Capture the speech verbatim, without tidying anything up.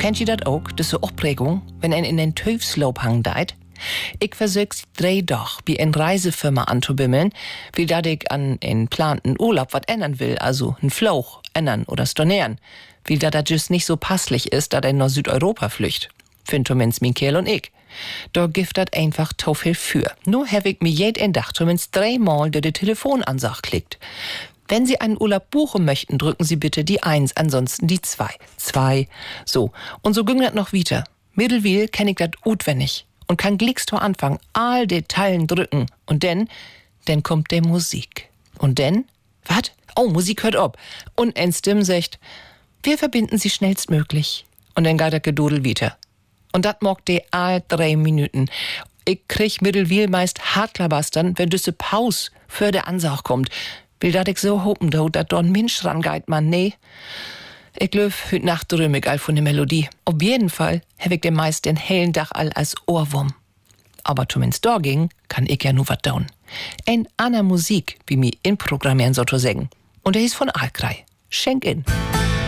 Kennt ihr das auch, diese Aufregung, wenn ein in den Teufelsloop hang deit? Ich versuch's drei doch, wie eine Reisefirma anzubimmeln, wie dat ich an einen planten Urlaub wat ändern will, also einen Flauch ändern oder stornieren. Wie da das just nicht so passlich ist, da er nach Südeuropa flücht. Find zumindest mein Kerl und ich. Da gibt dat einfach to viel für. Nur hab ich mir jeden Tag zumindest dreimal der die Telefonansage klickt. Wenn Sie einen Urlaub buchen möchten, drücken Sie bitte die eins, ansonsten die zwei. Zwei. So. Und so ging das noch weiter. Mittelwil kenn ich dat utwendig. Und kann Glickstor anfangen, all die Teilen drücken. Und denn, denn kommt der Musik. Und denn, wat? Oh, Musik hört ob. Und ein Stimm sagt, wir verbinden Sie schnellstmöglich. Und dann geht das Gedudel weiter. Und dat mogt de all drei Minuten. Ich krieg Mittelwil meist hartlabastern, wenn düsse Paus für der Ansach kommt. Will dat ich so hopen, do, dat do ein Mensch rangeit, man, nee. Ich löf hüt Nacht dröm ich all von der Melodie. Auf jeden Fall hab ich den meist den hellen Dach all als Ohrwurm. Aber zumindest da ging, kann ich ja nur wat daun. Ein aner Musik, wie mi inprogrammieren so zu sagen. Und der ist von Alkrei. Schenk in.